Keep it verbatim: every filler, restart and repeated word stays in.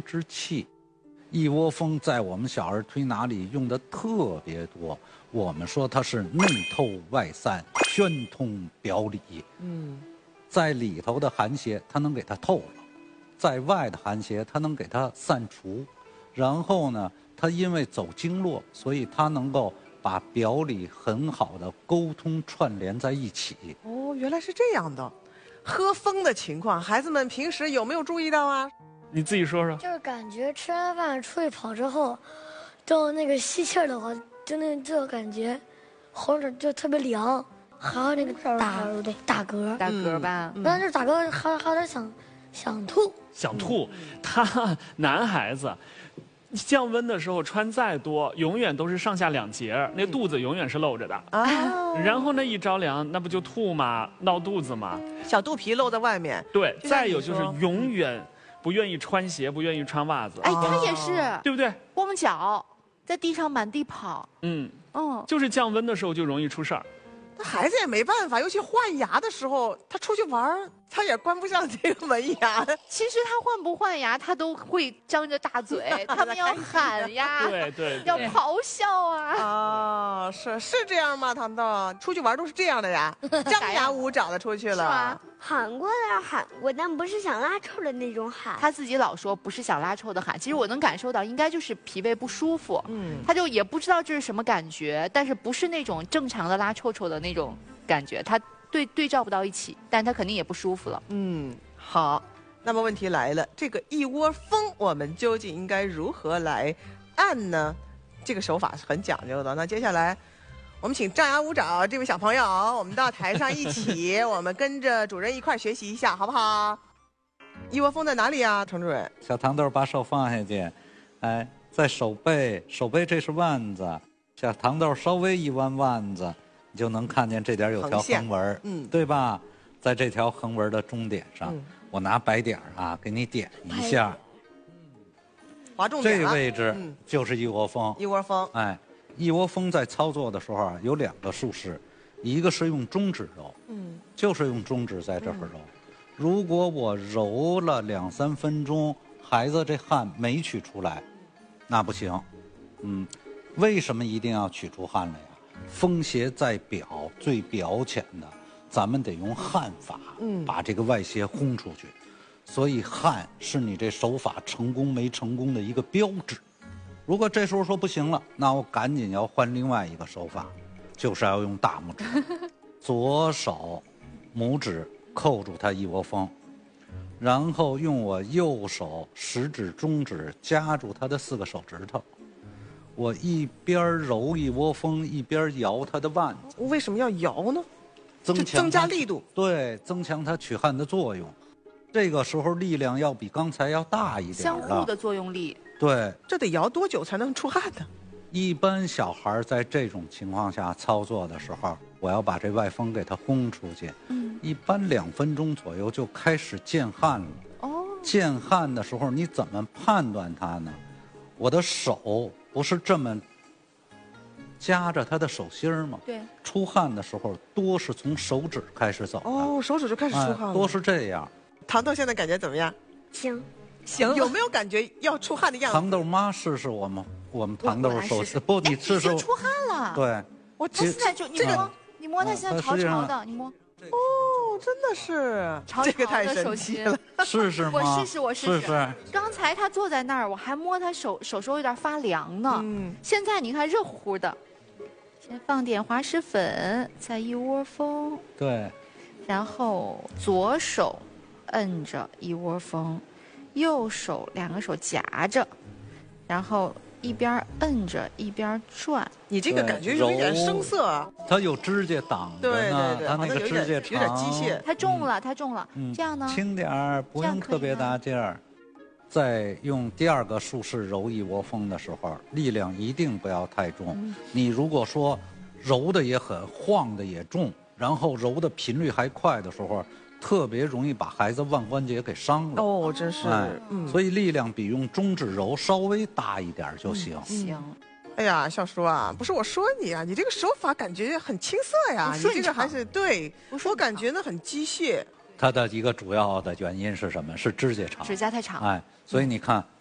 风之气。一窝蜂在我们小儿推拿里用的特别多，我们说它是内透外散，宣通表里。嗯，在里头的寒邪它能给它透了，在外的寒邪它能给它散除，然后呢，它因为走经络，所以它能够把表里很好的沟通串联在一起。 哦，原来是这样的。喝风的情况，孩子们平时有没有注意到啊？ 你自己说说。 就是感觉吃完饭出去跑之后，就那个吸气儿的话，就那就感觉喉咙就特别凉，还有那个打打嗝， 打嗝吧。 然后就是打嗝，还还有点想想吐。 想吐，他男孩子。降温的时候穿再多，永远都是上下两节，那肚子永远是露着的啊。然后呢，一着凉，那不就吐吗？闹肚子吗？ 小肚皮露在外面。 对，再有就是永远不愿意穿鞋，不愿意穿袜子。 哎，他也是， 对不对？ 光脚在地上满地跑。 嗯嗯， 就是降温的时候就容易出事儿。 那孩子也没办法，尤其换牙的时候，他出去玩他也关不上这个门牙。 其实他换不换牙，他都会张着大嘴，他们要喊呀， 对对， 要咆哮啊。 啊，是是这样吗？糖豆出去玩都是这样的呀，张牙舞爪的出去了。 喊过呀，喊过，但不是想拉臭的那种喊。 他自己老说不是想拉臭的喊，其实我能感受到，应该就是脾胃不舒服。嗯，他就也不知道这是什么感觉，但是不是那种正常的拉臭臭的那种感觉，他对对照不到一起，但他肯定也不舒服了。 嗯，好，那么问题来了，这个一窝蜂我们究竟应该如何来按呢？这个手法是很讲究的。那接下来我们请张牙舞爪这位小朋友，我们到台上一起，我们跟着主任一块学习一下，好不好？一窝蜂在哪里啊，程主任？ 小糖豆把手放下去，哎，在手背，手背这是腕子，小糖豆稍微一弯腕子，你就能看见这点有条横纹，嗯，对吧？在这条横纹的中点上，嗯、我拿白点啊给你点一下， 划重点了， 这位置就是一窝蜂， 一窝蜂， 哎。一窝蜂在操作的时候啊，有两个术式，一个是用中指揉，嗯，就是用中指在这儿揉。嗯、如果我揉了两三分钟，孩子这汗没取出来，那不行。嗯，为什么一定要取出汗来呀？风邪在表最表浅的，咱们得用汗法，嗯，把这个外邪轰出去。所以汗是你这手法成功没成功的一个标志。如果这时候说不行了，那我赶紧要换另外一个手法，就是要用大拇指，左手拇指扣住它一窝蜂，然后用我右手食指、中指夹住它的四个手指头，我一边揉一窝蜂，一边摇它的腕子。 为什么要摇呢？ 增强增加力度， 对，增强它取汗的作用。这个时候力量要比刚才要大一点了， 相互的作用力。 对， 这得摇多久才能出汗呢？ 一般小孩在这种情况下操作的时候，我要把这外风给它轰出去，嗯，一般两分钟左右就开始见汗了。哦，见汗的时候你怎么判断它呢？我的手不是这么夹着他的手心吗？ 对， 出汗的时候多是从手指开始走的。 哦，手指就开始出汗了， 哎、多是这样。 糖豆现在感觉怎么样？ 行。 行，有没有感觉要出汗的样子？ 糖豆妈试试我们我们糖豆手心，不，你试试。 已经出汗了。 对， 我他现在就你摸，你摸他现在潮潮的，你摸。 哦，真的是， 潮潮的手心。 试试吗？ 我试试，我试试。 刚才他坐在那儿，我还摸他手，手手有点发凉呢。嗯。现在你看热乎乎的，先放点滑石粉，再一窝蜂。 对。 然后左手摁着一窝蜂。右手两个手夹着，然后一边摁着一边转。 你这个感觉有一点生涩啊。 它有指甲挡着呢，它那个指甲长， 有点机械。 它重了，它重了。嗯，这样呢？ 轻点儿，不用特别大劲儿。在用第二个术式揉一窝蜂的时候，力量一定不要太重。嗯、你如果说揉的也很，晃的也重，然后揉的频率还快的时候。特别容易把孩子腕关节给伤了哦，真是， 哎，嗯，所以力量比用中指揉稍微大一点就行。 嗯、行， 哎呀，笑叔啊，不是我说你啊，你这个手法感觉很青涩呀，你这个还是对，我感觉呢很机械。 它的一个主要的原因是什么？是指甲长， 指甲太长。 哎，所以你看，